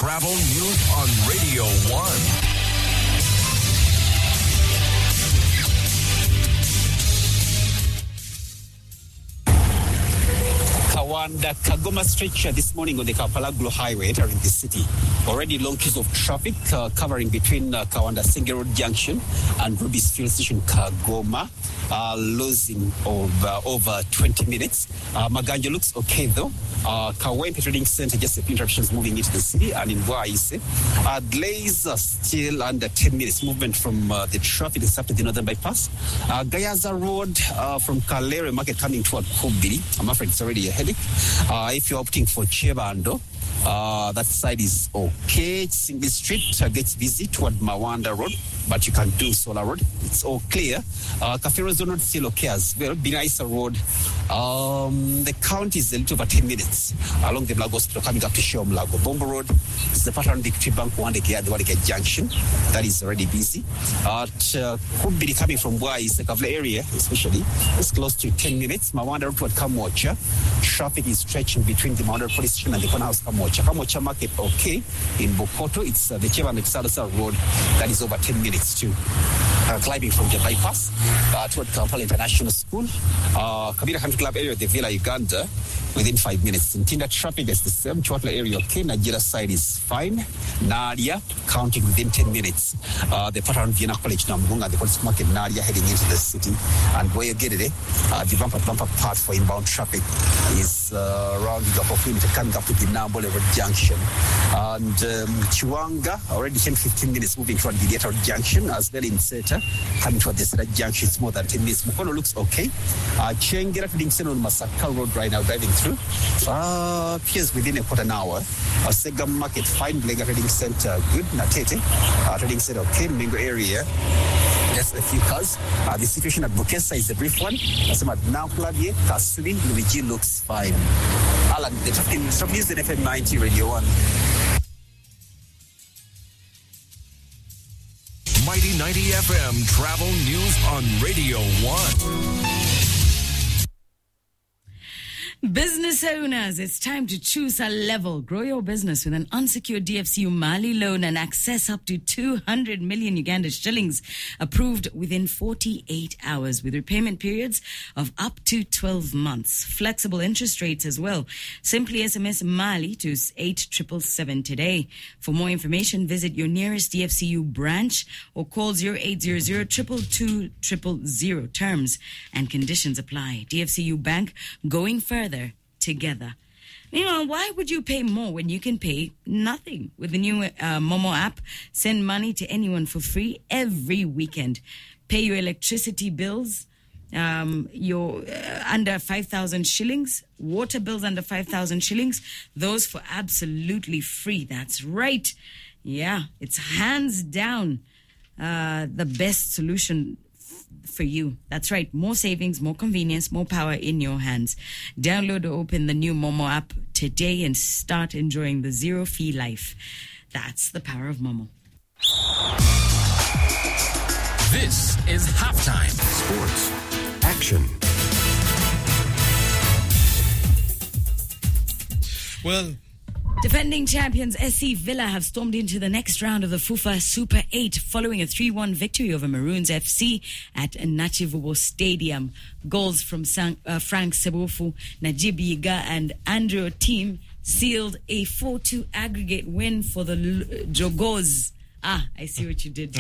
Travel News on Radio 1. Kawanda Kagoma stretch this morning on the Kapalaglo Highway entering the city. Already long queues of traffic covering between Kawanda Single Road Junction and Ruby's Fuel Station Kagoma, losing over 20 minutes. Maganja looks okay though. Kawempe Trading Center, just a few interruptions moving into the city, and in Waise, delays are still under 10 minutes movement from the traffic except the northern bypass. Gayaza Road from Kalere Market coming toward Kubiri. I'm afraid it's already a headache. If you're opting for Chebando, that side is okay. Singly Street gets busy toward Mawanda Road, but you can do Solar Road. It's all clear. Kafiro Zone Road still okay as well. Binaisa Road, the count is a little over 10 minutes along the Black Hospital coming up to Shomlago. Bombo Road is the pattern Victory Bank Wandeke Junction. That is already busy. Could be coming from Wais, the Kavla area especially. It's close to 10 minutes. Mawanda Road toward Kamocha. Traffic is stretching between the Mawanda Police Station and the Corner House Kamocha. Kamocha Market okay. In Bokoto, it's the Cheva and Salasa Road. That is over 10 minutes too. Climbing from the bypass toward Kampala International School. Kabira Country Club area, the Villa Uganda, within 5 minutes. In Tinda traffic is the same. Chwatla area okay. Nigeria side is fine. Nadia counting within 10 minutes. The pattern Vienna College Namunga, the Police Market Nadia heading into the city. And where you get it, the bumper path for inbound traffic is around the opportunity coming up to the Nambole Road Junction. And Chiwanga, already 10-15 minutes moving toward the Gideata Junction, as well in Seta, coming toward the Seta Junction, it's more than 10 minutes. Mukono looks okay. Chengera to Dingsen on Masaka Road right now, driving through. Appears within a quarter an hour. Sega Market, fine. Blega Trading Center, good. Natete, Trading Center, okay. Mingo area, just a few cars. The situation at Bukesa is a brief one. Nasema Namplavie, Kasuli, Luigi looks fine. Alan, the traffic news in FM 90 Radio 1. Mighty 90 FM Travel News on Radio 1. Business owners, it's time to choose a level. Grow your business with an unsecured DFCU Mali loan and access up to 200 million Uganda shillings approved within 48 hours with repayment periods of up to 12 months. Flexible interest rates as well. Simply SMS Mali to 8777 today. For more information, visit your nearest DFCU branch or call 0800 222 000. Terms and conditions apply. DFCU Bank, going further together. Meanwhile, why would you pay more when you can pay nothing? With the new Momo app, send money to anyone for free every weekend. Pay your electricity bills, your under 5,000 shillings, water bills under 5,000 shillings, those for absolutely free. That's right. Yeah, it's hands down the best solution for you. That's right. More savings, more convenience, more power in your hands. Download or open the new Momo app today and start enjoying the zero-fee life. That's the power of Momo. This is Halftime. Sports. Action. Well, defending champions SC Villa have stormed into the next round of the FUFA Super 8 following a 3-1 victory over Maroons FC at Nachivubo Stadium. Goals from Frank Sebofu, Najib Yiga and Andrew Team sealed a 4-2 aggregate win for the Jogos. I see what you did.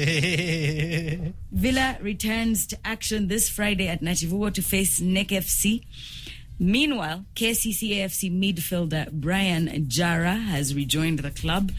Villa returns to action this Friday at Nachivubo to face NEC FC. Meanwhile, KCCA FC midfielder Brian Jara has rejoined the club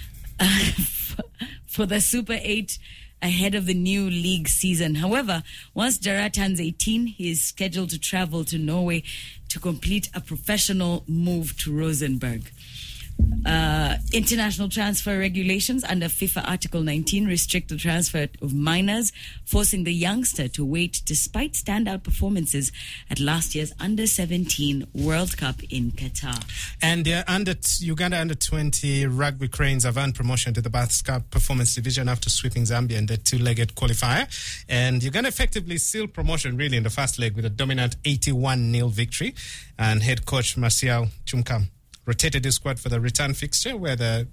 for the Super 8 ahead of the new league season. However, once Jara turns 18, he is scheduled to travel to Norway to complete a professional move to Rosenborg. International transfer regulations under FIFA Article 19 restrict the transfer of minors, forcing the youngster to wait despite standout performances at last year's Under-17 World Cup in Qatar. And Uganda Under-20 Rugby Cranes have earned promotion to the Baths Cup Performance Division after sweeping Zambia in the two-legged qualifier. And Uganda effectively sealed promotion really in the first leg with a dominant 81-0 victory. And head coach Marcial Chumka rotated his squad for the return fixture where the